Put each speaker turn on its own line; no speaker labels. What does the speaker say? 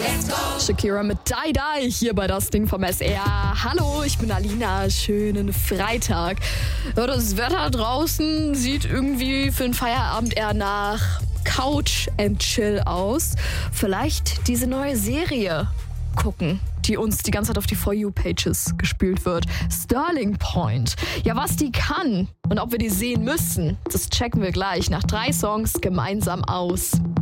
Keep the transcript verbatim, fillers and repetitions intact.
Shakira mit Die Die hier bei das Ding vom S R. Hallo, ich bin Alina. Schönen Freitag. Ja, das Wetter draußen sieht irgendwie für den Feierabend eher nach Couch and Chill aus. Vielleicht diese neue Serie gucken, die uns die ganze Zeit auf die For You-Pages gespielt wird. Sterling Point. Ja, was die kann und ob wir die sehen müssen, das checken wir gleich nach drei Songs gemeinsam aus.